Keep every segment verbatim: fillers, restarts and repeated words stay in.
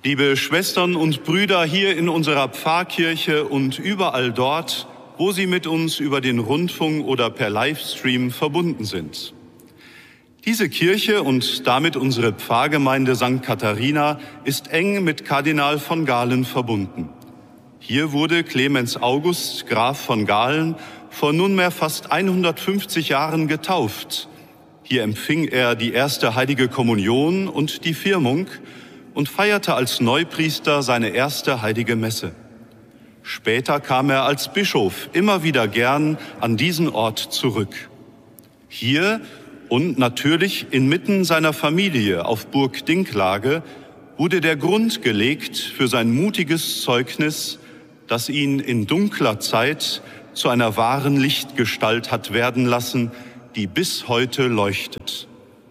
Liebe Schwestern und Brüder hier in unserer Pfarrkirche und überall dort, wo Sie mit uns über den Rundfunk oder per Livestream verbunden sind. Diese Kirche und damit unsere Pfarrgemeinde Sankt Katharina ist eng mit Kardinal von Galen verbunden. Hier wurde Clemens August, Graf von Galen, vor nunmehr fast hundertfünfzig Jahren getauft. Hier empfing er die erste heilige Kommunion und die Firmung und feierte als Neupriester seine erste heilige Messe. Später kam er als Bischof immer wieder gern an diesen Ort zurück. Hier und natürlich inmitten seiner Familie auf Burg Dinklage wurde der Grund gelegt für sein mutiges Zeugnis, das ihn in dunkler Zeit zu einer wahren Lichtgestalt hat werden lassen, die bis heute leuchtet.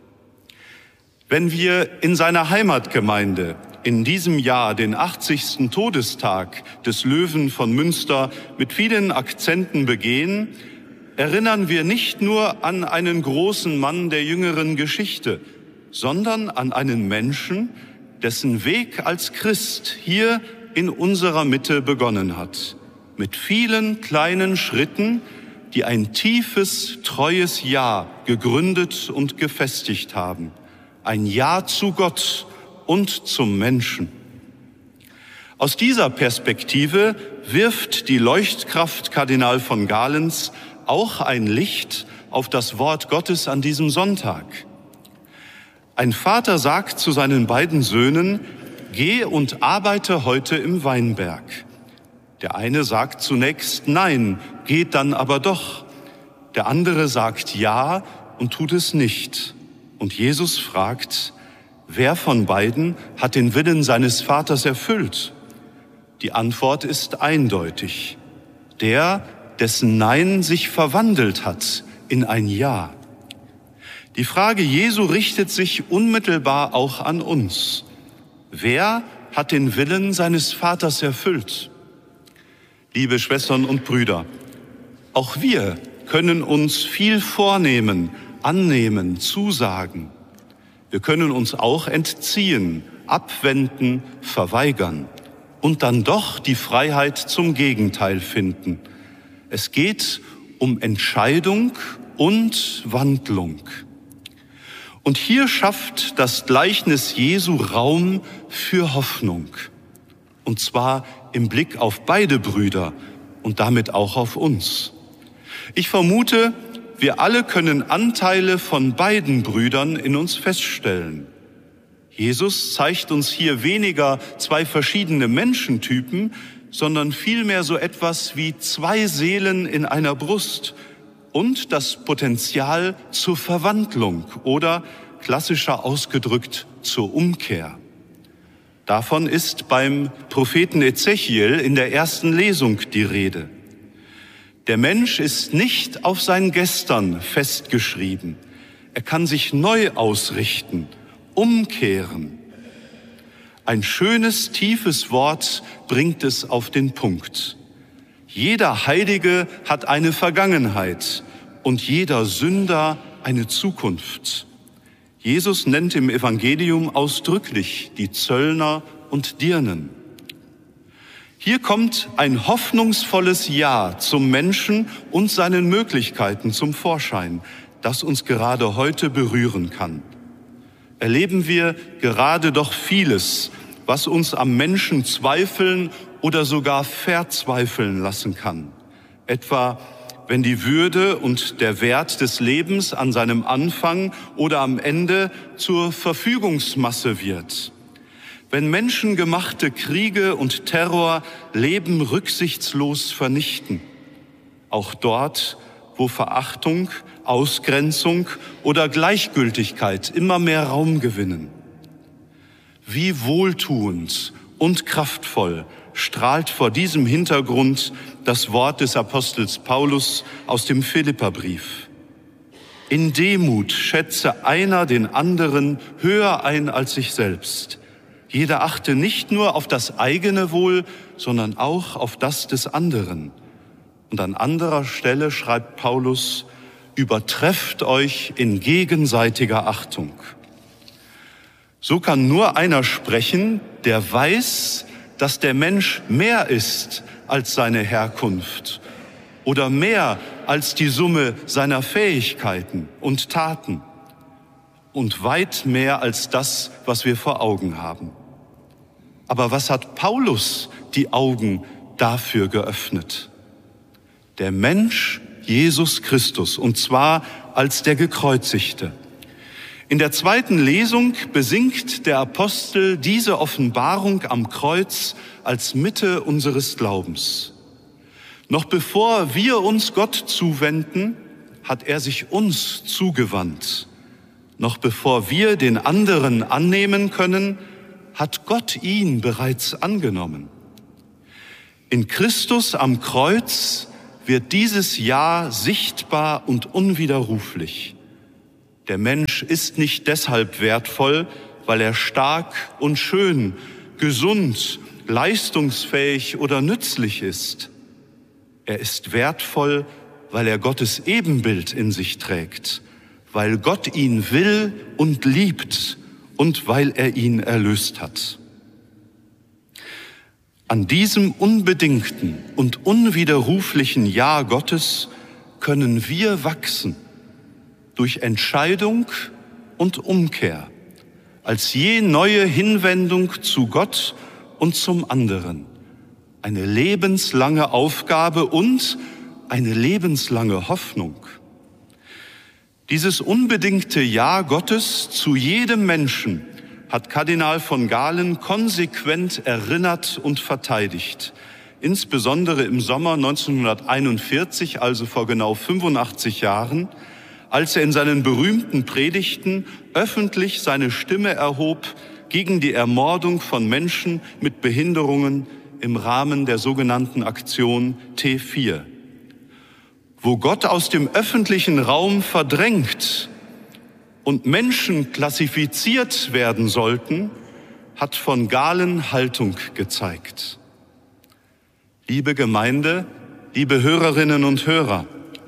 Wenn wir in seiner Heimatgemeinde in diesem Jahr den achtzigsten Todestag des Löwen von Münster mit vielen Akzenten begehen, erinnern wir nicht nur an einen großen Mann der jüngeren Geschichte, sondern an einen Menschen, dessen Weg als Christ hier in unserer Mitte begonnen hat, mit vielen kleinen Schritten, die ein tiefes, treues Ja gegründet und gefestigt haben. Ein Ja zu Gott und zum Menschen. Aus dieser Perspektive wirft die Leuchtkraft Kardinal von Galens auch ein Licht auf das Wort Gottes an diesem Sonntag. Ein Vater sagt zu seinen beiden Söhnen: Geh und arbeite heute im Weinberg. Der eine sagt zunächst Nein, geht dann aber doch. Der andere sagt Ja und tut es nicht. Und Jesus fragt, wer von beiden hat den Willen seines Vaters erfüllt? Die Antwort ist eindeutig. Der, dessen Nein sich verwandelt hat in ein Ja. Die Frage Jesu richtet sich unmittelbar auch an uns. Wer hat den Willen seines Vaters erfüllt? Liebe Schwestern und Brüder, auch wir können uns viel vornehmen, annehmen, zusagen. Wir können uns auch entziehen, abwenden, verweigern und dann doch die Freiheit zum Gegenteil finden. Es geht um Entscheidung und Wandlung. Und hier schafft das Gleichnis Jesu Raum für Hoffnung. Und zwar im Blick auf beide Brüder und damit auch auf uns. Ich vermute, wir alle können Anteile von beiden Brüdern in uns feststellen. Jesus zeigt uns hier weniger zwei verschiedene Menschentypen, sondern vielmehr so etwas wie zwei Seelen in einer Brust und das Potenzial zur Verwandlung oder, klassischer ausgedrückt, zur Umkehr. Davon ist beim Propheten Ezechiel in der ersten Lesung die Rede. Der Mensch ist nicht auf sein Gestern festgeschrieben. Er kann sich neu ausrichten, umkehren. Ein schönes, tiefes Wort bringt es auf den Punkt. Jeder Heilige hat eine Vergangenheit und jeder Sünder eine Zukunft. Jesus nennt im Evangelium ausdrücklich die Zöllner und Dirnen. Hier kommt ein hoffnungsvolles Ja zum Menschen und seinen Möglichkeiten zum Vorschein, das uns gerade heute berühren kann. Erleben wir gerade doch vieles, was uns am Menschen zweifeln oder sogar verzweifeln lassen kann. Etwa, wenn die Würde und der Wert des Lebens an seinem Anfang oder am Ende zur Verfügungsmasse wird. Wenn menschengemachte Kriege und Terror Leben rücksichtslos vernichten. Auch dort, wo Verachtung, Ausgrenzung oder Gleichgültigkeit immer mehr Raum gewinnen. Wie wohltuend und kraftvoll strahlt vor diesem Hintergrund das Wort des Apostels Paulus aus dem Philipperbrief. In Demut schätze einer den anderen höher ein als sich selbst. Jeder achte nicht nur auf das eigene Wohl, sondern auch auf das des anderen. Und an anderer Stelle schreibt Paulus, – übertrefft euch in gegenseitiger Achtung. So kann nur einer sprechen, der weiß, dass der Mensch mehr ist als seine Herkunft oder mehr als die Summe seiner Fähigkeiten und Taten und weit mehr als das, was wir vor Augen haben. Aber was hat Paulus die Augen dafür geöffnet? Der Mensch Jesus Christus, und zwar als der Gekreuzigte. In der zweiten Lesung besingt der Apostel diese Offenbarung am Kreuz als Mitte unseres Glaubens. Noch bevor wir uns Gott zuwenden, hat er sich uns zugewandt. Noch bevor wir den anderen annehmen können, hat Gott ihn bereits angenommen. In Christus am Kreuz wird dieses Ja sichtbar und unwiderruflich. Der Mensch ist nicht deshalb wertvoll, weil er stark und schön, gesund, leistungsfähig oder nützlich ist. Er ist wertvoll, weil er Gottes Ebenbild in sich trägt, weil Gott ihn will und liebt und weil er ihn erlöst hat. An diesem unbedingten und unwiderruflichen Ja Gottes können wir wachsen, durch Entscheidung und Umkehr, als je neue Hinwendung zu Gott und zum anderen, eine lebenslange Aufgabe und eine lebenslange Hoffnung. Dieses unbedingte Ja Gottes zu jedem Menschen hat Kardinal von Galen konsequent erinnert und verteidigt, insbesondere im Sommer neunzehnhunderteinundvierzig, also vor genau fünfundachtzig Jahren, als er in seinen berühmten Predigten öffentlich seine Stimme erhob gegen die Ermordung von Menschen mit Behinderungen im Rahmen der sogenannten Aktion T vier. Wo Gott aus dem öffentlichen Raum verdrängt und Menschen klassifiziert werden sollten, hat von Galen Haltung gezeigt. Liebe Gemeinde, liebe Hörerinnen und Hörer,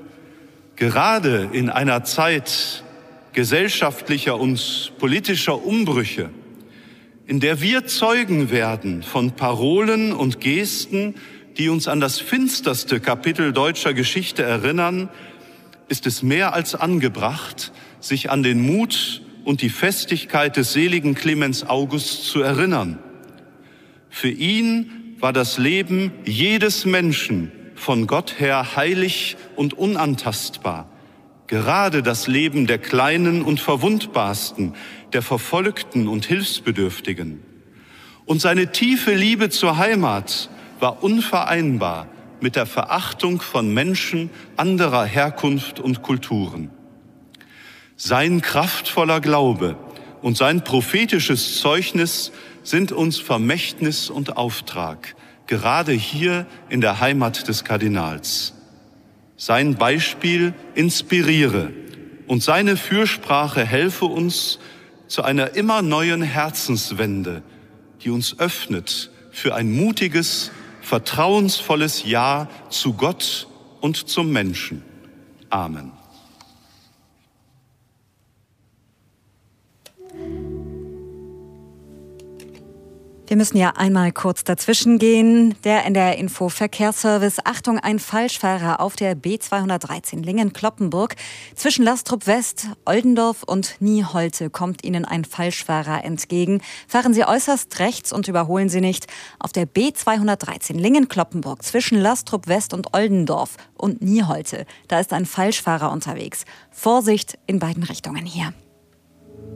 gerade in einer Zeit gesellschaftlicher und politischer Umbrüche, in der wir Zeugen werden von Parolen und Gesten, die uns an das finsterste Kapitel deutscher Geschichte erinnern, ist es mehr als angebracht, sich an den Mut und die Festigkeit des seligen Clemens August zu erinnern. Für ihn war das Leben jedes Menschen von Gott her heilig und unantastbar. Gerade das Leben der Kleinen und Verwundbarsten, der Verfolgten und Hilfsbedürftigen. Und seine tiefe Liebe zur Heimat war unvereinbar mit der Verachtung von Menschen anderer Herkunft und Kulturen. Sein kraftvoller Glaube und sein prophetisches Zeugnis sind uns Vermächtnis und Auftrag, gerade hier in der Heimat des Kardinals. Sein Beispiel inspiriere und seine Fürsprache helfe uns zu einer immer neuen Herzenswende, die uns öffnet für ein mutiges, vertrauensvolles Ja zu Gott und zum Menschen. Amen. Wir müssen ja einmal kurz dazwischen gehen. Der N D R-Info Verkehrsservice. Achtung, ein Falschfahrer auf der B zweihundertdreizehn Lingen-Kloppenburg. Zwischen Lastrup West, Oldendorf und Nieholte kommt Ihnen ein Falschfahrer entgegen. Fahren Sie äußerst rechts und überholen Sie nicht. Auf der B zweihundertdreizehn Lingen-Kloppenburg zwischen Lastrup West und Oldendorf und Nieholte. Da ist ein Falschfahrer unterwegs. Vorsicht in beiden Richtungen hier.